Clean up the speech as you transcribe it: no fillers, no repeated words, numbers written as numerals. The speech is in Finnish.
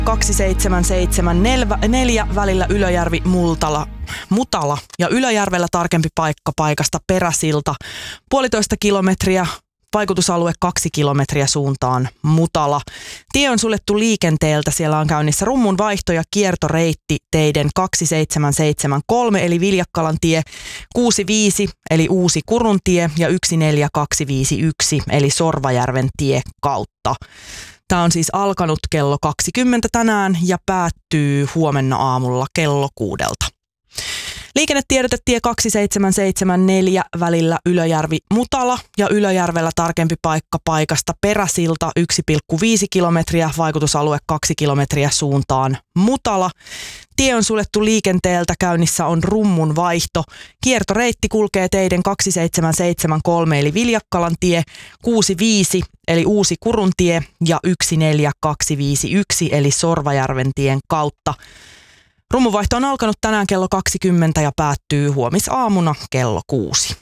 2774 välillä Ylöjärvi Mutala ja Ylöjärvellä tarkempi paikka paikasta Peräsilta 1,5 kilometriä. Vaikutusalue 2 kilometriä suuntaan Mutala. Tie on suljettu liikenteeltä. Siellä on käynnissä rummun vaihto ja kiertoreitti teiden 2773 eli Viljakkalan tie, 65 eli Uusi Kuruntie ja 14251 eli Sorvajärven tie kautta. Tämä on siis alkanut kello 20 tänään ja päättyy huomenna aamulla kello 6. Liikennetiedote tie 2774 välillä Ylöjärvi Mutala ja Ylöjärvellä tarkempi paikka paikasta Peräsilta 1,5 kilometriä, vaikutusalue 2 kilometriä suuntaan Mutala. Tie on suljettu liikenteeltä, käynnissä on rummun vaihto. Kiertoreitti kulkee teiden 2773 eli Viljakkalan tie, 65 eli Uusi Kuruntie ja 14251 eli Sorvajärven tien kautta. Rummunvaihto on alkanut tänään kello 20 ja päättyy huomisaamuna kello 6.